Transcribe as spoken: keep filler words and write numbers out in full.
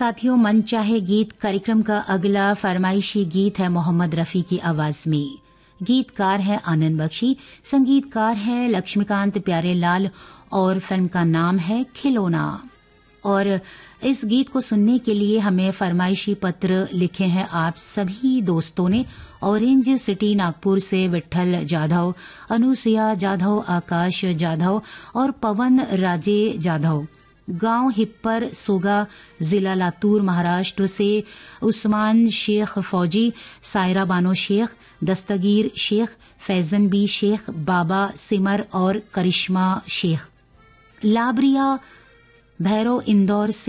साथियों, मन चाहे गीत कार्यक्रम का अगला फरमाइशी गीत है मोहम्मद रफ़ी की आवाज में। गीतकार है आनंद बख्शी, संगीतकार है लक्ष्मीकांत प्यारेलाल और फिल्म का नाम है खिलौना। और इस गीत को सुनने के लिए हमें फरमाइशी पत्र लिखे हैं आप सभी दोस्तों ने। ऑरेंज सिटी नागपुर से विट्ठल जाधव, अनुसुया जाधव, आकाश जाधव और पवन राजे जाधव। गांव हिप्पर सोगा, जिला लातूर, महाराष्ट्र से उस्मान शेख फौजी, सायरा बानो शेख, दस्तगीर शेख, फैजन बी शेख, बाबा सिमर और करिश्मा शेख। लाबरिया भैरव इंदौर से